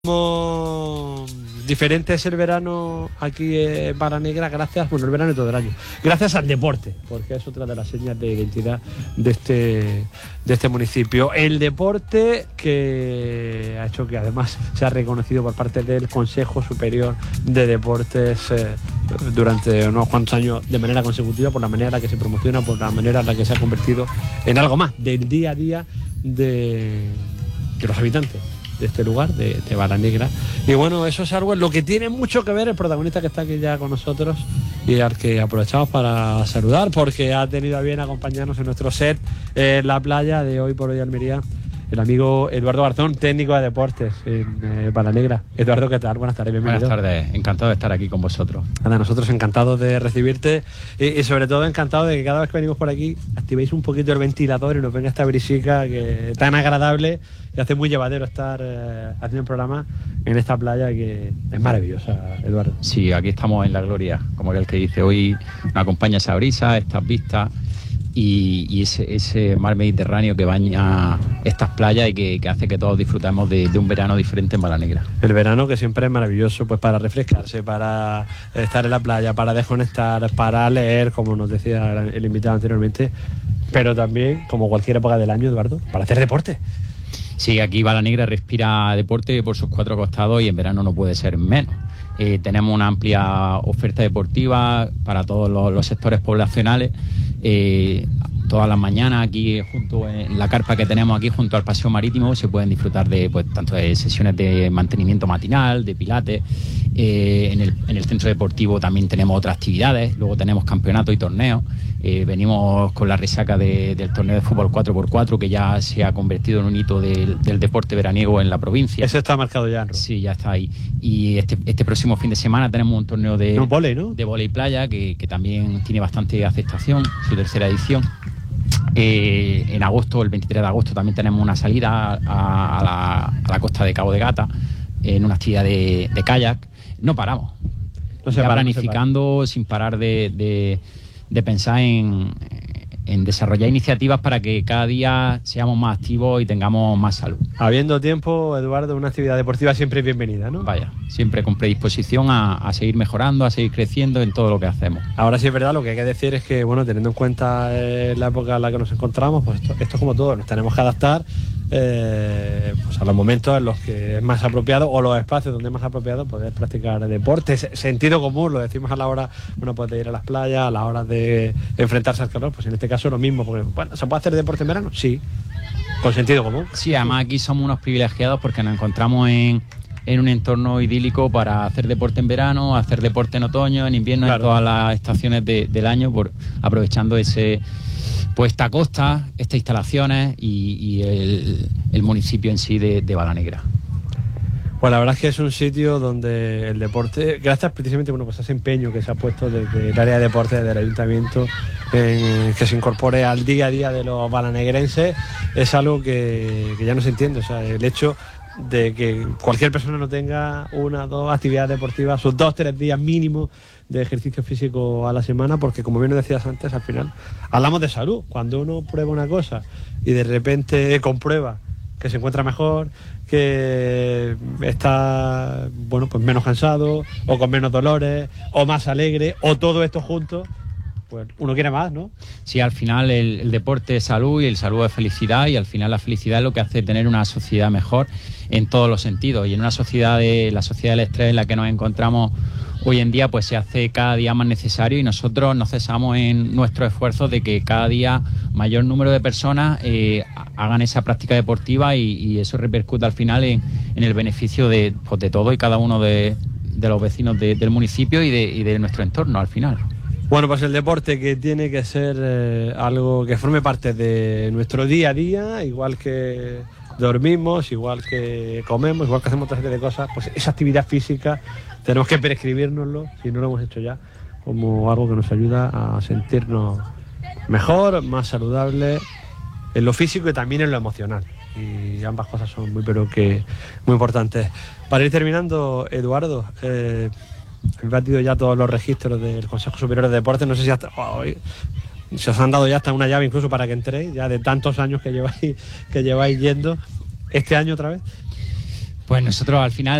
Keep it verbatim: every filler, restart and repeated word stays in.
Como diferente es el verano aquí en Balanegra, gracias, bueno, el verano y todo el año, gracias al deporte, porque es otra de las señas de identidad de este, de este municipio. El deporte que ha hecho que además se ha reconocido por parte del Consejo Superior de Deportes eh, durante unos cuantos años de manera consecutiva, por la manera en la que se promociona, por la manera en la que se ha convertido en algo más del día a día de, de los habitantes de este lugar, de, de Balanegra. Y bueno, eso es algo en lo que tiene mucho que ver el protagonista que está aquí ya con nosotros y al que aprovechamos para saludar porque ha tenido a bien acompañarnos en nuestro set en la playa de Hoy por Hoy Almería, el amigo Eduardo Garzón, técnico de deportes en eh, Balanegra. Eduardo, ¿qué tal? Buenas tardes, bienvenido. Buenas tardes, encantado de estar aquí con vosotros. Nada, nosotros encantados de recibirte y, y sobre todo encantados de que cada vez que venimos por aquí activéis un poquito el ventilador y nos venga esta brisica que tan agradable y hace muy llevadero estar eh, haciendo un programa en esta playa que es maravillosa, Eduardo. Sí, aquí estamos en la gloria, como el que dice, hoy me acompaña esa brisa, estas vistas y, y ese, ese mar Mediterráneo que baña estas playas y que, que hace que todos disfrutemos de, de un verano diferente en Balanegra. El verano que siempre es maravilloso, pues para refrescarse, para estar en la playa, para desconectar, para leer, como nos decía el invitado anteriormente, pero también, como cualquier época del año, Eduardo, para hacer deporte. Sí, aquí Balanegra respira deporte por sus cuatro costados y en verano no puede ser menos. Eh, tenemos una amplia oferta deportiva para todos los, los sectores poblacionales. Eh, todas las mañanas aquí junto en la carpa que tenemos aquí junto al paseo marítimo se pueden disfrutar de pues tanto de sesiones de mantenimiento matinal, de pilates. Eh, en, el, en el centro deportivo también tenemos otras actividades, luego tenemos campeonatos y torneos. Eh, venimos con la resaca de, del torneo de fútbol cuatro por cuatro que ya se ha convertido en un hito del, del deporte veraniego en la provincia. Eso está marcado ya, ¿no? Sí, ya está ahí. Y este, este próximo fin de semana tenemos un torneo de no, vóley, ¿no? de vóley playa que, que también tiene bastante aceptación, su tercera edición. Eh, en agosto, el veintitrés de agosto, también tenemos una salida a, a, la, a la costa de Cabo de Gata en una actividad de, de kayak. No paramos. No se para, planificando no se para. Sin parar de, de, de pensar en, en desarrollar iniciativas para que cada día seamos más activos y tengamos más salud. Habiendo tiempo, Eduardo, una actividad deportiva siempre es bienvenida, ¿no? Vaya, siempre con predisposición a, a seguir mejorando, a seguir creciendo en todo lo que hacemos. Ahora sí es verdad, lo que hay que decir es que, bueno, teniendo en cuenta eh, la época en la que nos encontramos, pues esto, esto es como todo, nos tenemos que adaptar eh, pues a los momentos en los que es más apropiado o los espacios donde es más apropiado poder practicar deportes. Sentido común, lo decimos a la hora, bueno, pues de ir a las playas, a la hora de enfrentarse al calor, pues en este caso lo mismo, porque, bueno, ¿se puede hacer deporte en verano? Sí, con sentido común. Sí, además aquí somos unos privilegiados porque nos encontramos en, en un entorno idílico para hacer deporte en verano, hacer deporte en otoño, en invierno, claro, en todas las estaciones de, del año, por aprovechando ese pues esta costa, estas instalaciones y, y el, el municipio en sí de, de Balanegra. Pues la verdad es que es un sitio donde el deporte, gracias precisamente bueno, pues a ese empeño que se ha puesto desde el área de deporte del ayuntamiento, en, que se incorpore al día a día de los balanegrenses, es algo que, que ya no se entiende. O sea, el hecho de que cualquier persona no tenga una o dos actividades deportivas, sus dos, tres días mínimo de ejercicio físico a la semana, porque como bien decías antes, al final hablamos de salud. Cuando uno prueba una cosa y de repente comprueba que se encuentra mejor, que está bueno, pues menos cansado, o con menos dolores, o más alegre, o todo esto junto, pues uno quiere más, ¿no? Sí, al final el, el deporte es salud y el salud es felicidad, y al final la felicidad es lo que hace tener una sociedad mejor en todos los sentidos. Y en una sociedad de la sociedad del estrés en la que nos encontramos hoy en día, pues se hace cada día más necesario, y nosotros nos cesamos en nuestros esfuerzos de que cada día mayor número de personas eh, hagan esa práctica deportiva y, y eso repercute al final en, en el beneficio de, pues de todo y cada uno de, de los vecinos de, del municipio y de, y de nuestro entorno al final. Bueno, pues el deporte que tiene que ser eh, algo que forme parte de nuestro día a día, igual que dormimos, igual que comemos, igual que hacemos otra serie de cosas, pues esa actividad física tenemos que prescribírnoslo, si no lo hemos hecho ya, como algo que nos ayuda a sentirnos mejor, más saludables en lo físico y también en lo emocional. Y ambas cosas son muy, pero que muy importantes. Para ir terminando, Eduardo, eh, he batido ya todos los registros del Consejo Superior de Deportes, no sé si hasta hoy se os han dado ya hasta una llave incluso para que entréis, ya de tantos años que lleváis que lleváis yendo, este año otra vez. Pues nosotros al final